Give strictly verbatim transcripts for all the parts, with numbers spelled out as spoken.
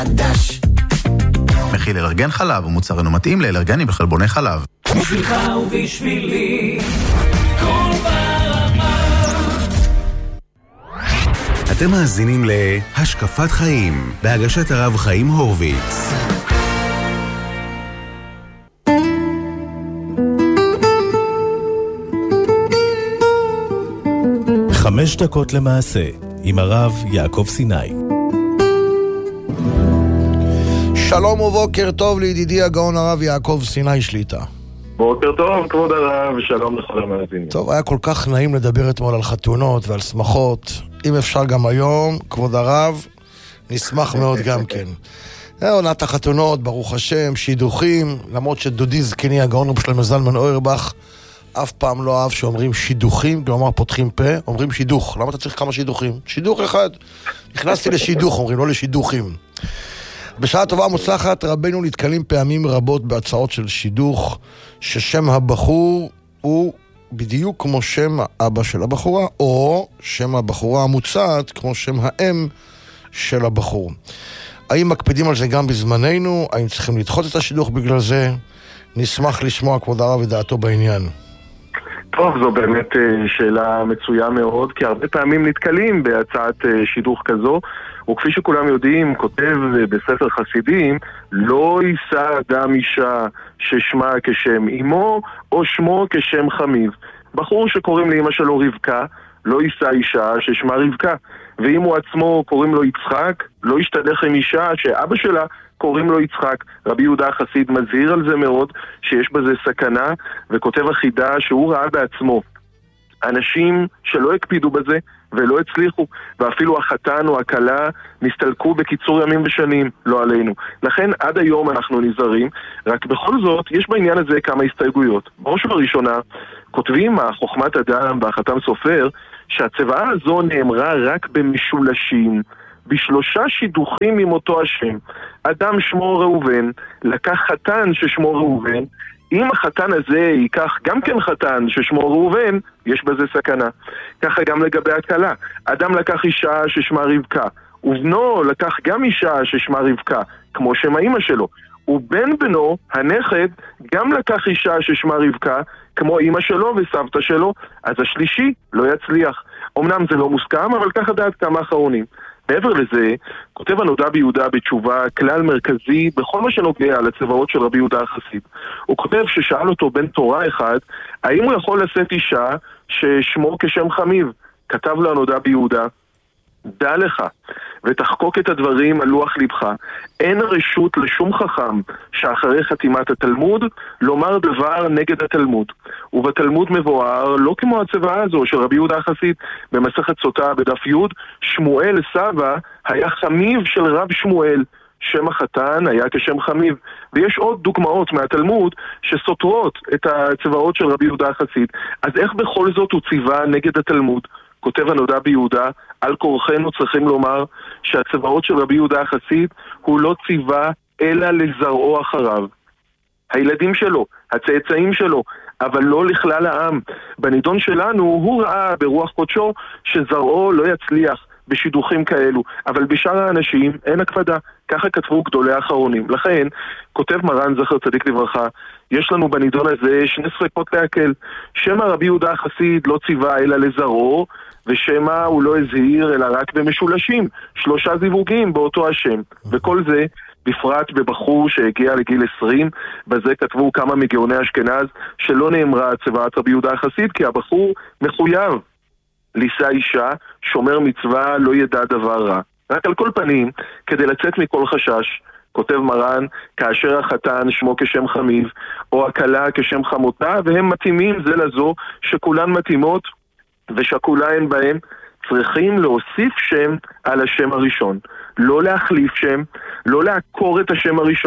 חדש. מכיל אלרגן חלב ומוצר אינו מתאים לאלרגנים וחלבוני חלב. בשבילך ובשבילי כל ברמה. אתם מאזינים להשקפת חיים בהגשת הרב חיים הורוביץ. חמש דקות למעשה עם הרב יעקב סיני. שלום ובוקר טוב לידידי הגאון הרב יעקב סיני שליטה. בוקר טוב כבוד הרב, ושלום לכל המאזינים. טוב, היה כל כך נעים לדבר אתמול על חתונות ועל שמחות. אם אפשר גם היום, כבוד הרב, נשמח מאוד גם כן. עונת החתונות, ברוך השם, שידוכים, למרות שדודי זקני הגאון רב שלמה זלמן אוירבך אף פעם לא אהב שאומרים שידוכים, כלומר פותחים פה, אומרים שידוך. למה אתה צריך כמה שידוכים? שידוך אחד. נכנסתי לשידוך, אומרים, לא לשידוכים. בשעה טובה מוצלחת, רבנו נתקלים פעמים רבות בהצעות של שידוך, ששם הבחור הוא בדיוק כמו שם האבא של הבחורה, או שם הבחורה המוצעת כמו שם האם של הבחור. האם מקפידים על זה גם בזמננו? האם צריכים לדחות את השידוך בגלל זה? נשמח לשמוע כבוד הרב ודעתו בעניין. טוב, זו באמת שאלה מצויה מאוד, כי הרבה פעמים נתקלים בהצעת שידוך כזו, וכפי שכולם יודעים, כותב בספר חסידים, לא יישא אדם אישה ששמה כשם אמו, או שמו כשם חמיב. בחור שקוראים לאמא שלו רבקה, לא יישא אישה ששמה רבקה. ואם הוא עצמו קוראים לו יצחק, לא ישתדך עם אישה שאבא שלה קוראים לו יצחק. רבי יהודה החסיד מזהיר על זה מאוד, שיש בזה סכנה, וכותב החידה שהוא ראה בעצמו אנשים שלא הקפידו בזה ולא הצליחו, ואפילו החתן או הכלה נסתלקו בקיצור ימים ושנים, לא עלינו. לכן עד היום אנחנו נזהרים, רק בכל זאת יש בעניין הזה כמה הסתייגויות. בראש ובראשונה כותבים החוכמת אדם והחתם סופר שהצבעה הזו נאמרה רק במשולשים, בשלושה שידוכים עם אותו השם. אדם שמו ראובן לקח חתן ששמו ראובן, אם החתן הזה ייקח גם כן חתן ששמו ראובן, יש בזה סכנה. ככה גם לגבי הכלה. אדם לקח אישה ששמה רבקה, ובנו לקח גם אישה ששמה רבקה, כמו שם האמא שלו. ובן בנו, הנכד, גם לקח אישה ששמה רבקה, כמו אמא שלו וסבתא שלו, אז השלישי לא יצליח. אמנם זה לא מוסכם, אבל ככה דעת כמה אחרונים. מעבר לזה, כותב הנודע ביהודה בתשובה כלל מרכזי בכל מה שנוגע לצבאות של רבי יהודה החסיד. הוא כותב ששאל אותו בן תורה אחד, האם הוא יכול לשאת אישה ששמו כשם חמיב? כתב לו הנודע ביהודה, דע לך ותחקוק את הדברים על לוח לבך, אין רשות לשום חכם שאחרי חתימת התלמוד לומר דבר נגד התלמוד. ובתלמוד מבואר לא כמו הצבעה הזו של רבי יהודה החסיד במסכת סוטה בדף י', שמואל סבא היה חמיב של רב שמואל, שם החתן היה כשם חמיב. ויש עוד דוגמאות מהתלמוד שסותרות את הצבאות של רבי יהודה החסיד. אז איך בכל זאת הוא ציווה נגד התלמוד? כותב הנודע ביהודה, על כורחנו צריכים לומר שהצבאות של רבי יהודה החסיד הוא לא ציווה אלא לזרעו אחריו. הילדים שלו, הצאצאים שלו, אבל לא לכלל העם. בנידון שלנו הוא ראה ברוח קודשו שזרעו לא יצליח בשידוכים כאלו, אבל בשאר האנשים אין הקפדה. ככה כתבו גדולי האחרונים. לכן, כותב מרן זכר צדיק לברכה, יש לנו בנידון הזה שני ספקות להקל. שמא רבי יהודה החסיד לא ציווה אלא לזרעו, ושמא הוא לא הזהיר אלא רק במשולשים, שלושה זיווגים באותו השם. וכל זה בפרט בבחור שהגיע לגיל עשרים, בזה כתבו כמה מגאוני אשכנז שלא נאמרה צוואת רבי יהודה החסיד, כי הבחור מחויב לישא אישה, שומר מצווה, לא ידע דבר רע. רק על כל פנים, כדי לצאת מכל חשש, כותב מרן, כאשר החתן שמו כשם חמיב, או הכלה כשם חמותה, והם מתאימים זה לזו, שכולן מתאימות ושכולה הן בהם, צריכים להוסיף שם על השם הראשון. לא להחליף שם, לא לעקור את השם הראשון,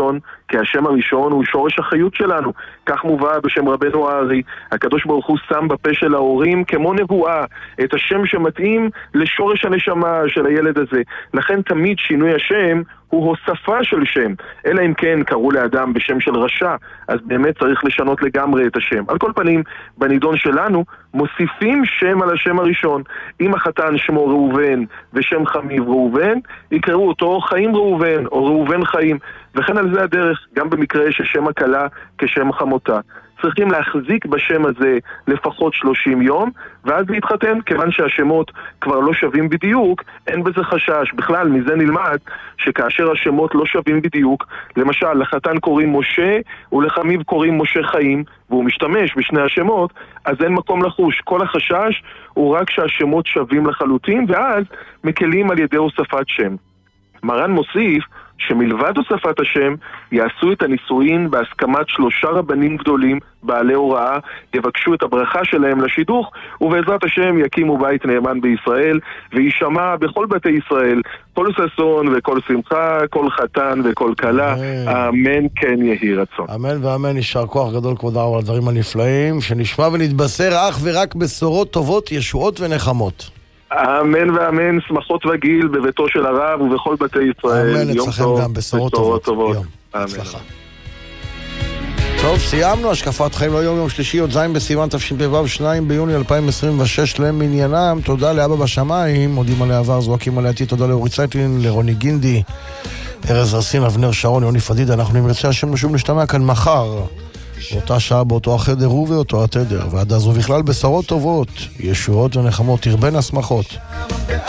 כי השם הראשון הוא שורש החיות שלנו. כך מובא בשם רבנו הארי, הקדוש ברוך הוא שם בפה של ההורים כמו נבואה את השם שמתאים לשורש הנשמה של הילד הזה. לכן תמיד שינוי השם הוא הוספה של שם, אלא אם כן קראו לאדם בשם של רשע, אז באמת צריך לשנות לגמרי את השם. על כל פנים, בנידון שלנו מוסיפים שם על השם הראשון. אם החתן שמו ראובן ושם חמיו ראובן, יקראו אותו חיים ראובן או ראובן חיים, וכן על זה הדרך, גם במקרה של שם הכלה כשם חמותה. צריכים להחזיק בשם הזה לפחות שלושים יום, ואז להתחתן, כיוון שהשמות כבר לא שווים בדיוק, אין בזה חשש. בכלל, מזה נלמד שכאשר השמות לא שווים בדיוק, למשל, לחתן קוראים משה, ולחמיו קוראים משה חיים, והוא משתמש בשני השמות, אז אין מקום לחוש. כל החשש הוא רק שהשמות שווים לחלוטין, ואז מקלים על ידי הוספת שם. מרן מוסיף שמלבד הוספת השם יעשו את הנישואין בהסכמת שלושה רבנים גדולים בעלי הוראה, יבקשו את הברכה שלהם לשידוך, ובעזרת השם יקימו בית נאמן בישראל, וישמע בכל בתי ישראל כל ששון וכל שמחה, כל חתן וכל כלה. אמן כן יהי רצון. אמן ואמן. יישר כוח גדול כבוד הרב על הדברים הנפלאים, שנשמע ונתבשר אך ורק בשורות טובות, ישועות ונחמות. אמן ואמן, שמחות וגיל בביתו של הרב ובכל בתי ישראל. אמן, אצלכם גם בשורות טובות. טובות. יום, הצלחה. טוב, סיימנו. השקפת חיים לא יום, יום שלישי, עוד זין בסיוון תשפ"ו, שניים ביוני אלפיים עשרים ושש למניינם. תודה לאבא בשמיים, מודים על העבר, זועקים על העתיד. תודה לאורי צייטלין, לרוני גינדי, ארז רסין, אבנר שרון, יוני פדיד. אנחנו נרצה השם נשוב נשתמע כאן מחר באותה שעה, באותו החדר ובאותו התדר, ועד אז ובכלל בשורות טובות, ישועות ונחמות, תרבנה שמחות.